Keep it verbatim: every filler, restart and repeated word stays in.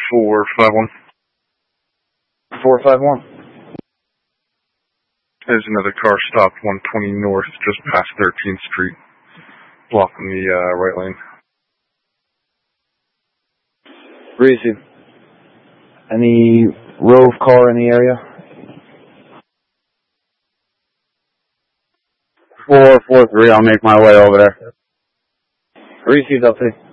four five one. four five one. There's another car stopped one twenty north, just past thirteenth Street, blocking the uh, right lane. Receive. Any Rove car in the area? four four three, I'll make my way over there. Received, I'll see.